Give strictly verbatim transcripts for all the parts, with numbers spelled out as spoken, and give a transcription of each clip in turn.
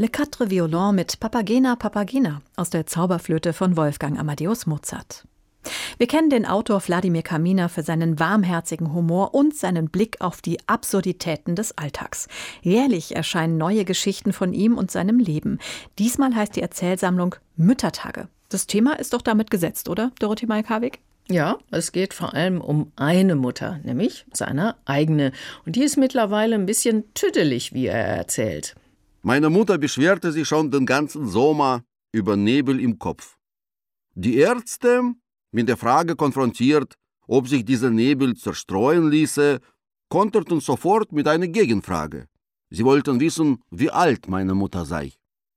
Le Quatre Violons mit Papagena Papagena aus der Zauberflöte von Wolfgang Amadeus Mozart. Wir kennen den Autor Vladimir Kaminer für seinen warmherzigen Humor und seinen Blick auf die Absurditäten des Alltags. Jährlich erscheinen neue Geschichten von ihm und seinem Leben. Diesmal heißt die Erzählsammlung Müttertage. Das Thema ist doch damit gesetzt, oder, Dorothee Malkawik? Ja, es geht vor allem um eine Mutter, nämlich seine eigene. Und die ist mittlerweile ein bisschen tüdelig, wie er erzählt. Meine Mutter beschwerte sich schon den ganzen Sommer über Nebel im Kopf. Die Ärzte, mit der Frage konfrontiert, ob sich dieser Nebel zerstreuen ließe, konterten sofort mit einer Gegenfrage. Sie wollten wissen, wie alt meine Mutter sei.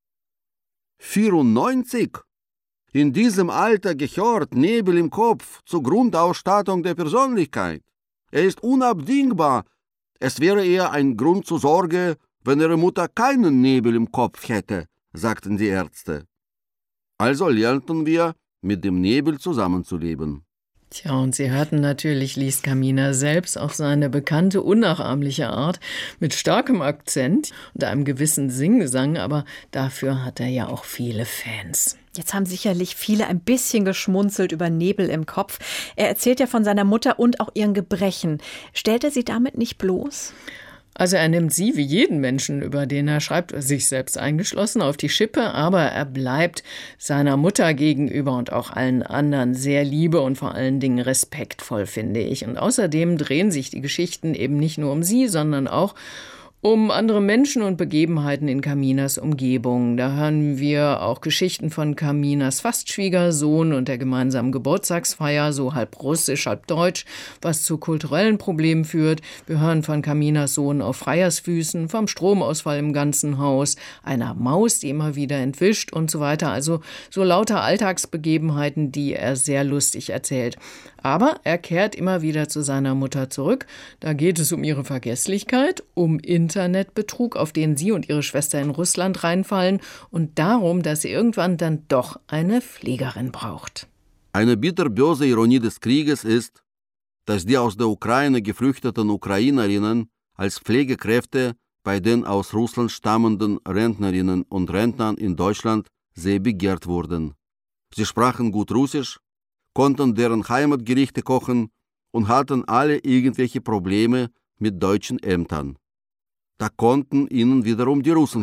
vierundneunzig? In diesem Alter gehört Nebel im Kopf zur Grundausstattung der Persönlichkeit. Er ist unabdingbar. Es wäre eher ein Grund zur Sorge, wenn ihre Mutter keinen Nebel im Kopf hätte, sagten die Ärzte. Also lernten wir, mit dem Nebel zusammenzuleben. Tja, und Sie hörten natürlich, liest Kaminer selbst auf seine bekannte, unnachahmliche Art mit starkem Akzent und einem gewissen Singgesang, aber dafür hat er ja auch viele Fans. Jetzt haben sicherlich viele ein bisschen geschmunzelt über Nebel im Kopf. Er erzählt ja von seiner Mutter und auch ihren Gebrechen. Stellt er sie damit nicht bloß? Also er nimmt sie, wie jeden Menschen, über den er schreibt, sich selbst eingeschlossen, auf die Schippe, aber er bleibt seiner Mutter gegenüber und auch allen anderen sehr liebe und vor allen Dingen respektvoll, finde ich. Und außerdem drehen sich die Geschichten eben nicht nur um sie, sondern auch um andere Menschen und Begebenheiten in Kaminers Umgebung. Da hören wir auch Geschichten von Kaminers Fastschwiegersohn und der gemeinsamen Geburtstagsfeier, so halb russisch, halb deutsch, was zu kulturellen Problemen führt. Wir hören von Kaminers Sohn auf Freiersfüßen, vom Stromausfall im ganzen Haus, einer Maus, die immer wieder entwischt und so weiter. Also so lauter Alltagsbegebenheiten, die er sehr lustig erzählt. Aber er kehrt immer wieder zu seiner Mutter zurück. Da geht es um ihre Vergesslichkeit, um Internetbetrug, auf den sie und ihre Schwester in Russland reinfallen und darum, dass sie irgendwann dann doch eine Pflegerin braucht. Eine bitterböse Ironie des Krieges ist, dass die aus der Ukraine geflüchteten Ukrainerinnen als Pflegekräfte bei den aus Russland stammenden Rentnerinnen und Rentnern in Deutschland sehr begehrt wurden. Sie sprachen gut Russisch, konnten deren Heimatgerichte kochen und hatten alle irgendwelche Probleme mit deutschen Ämtern. Da konnten ihnen wiederum die Russen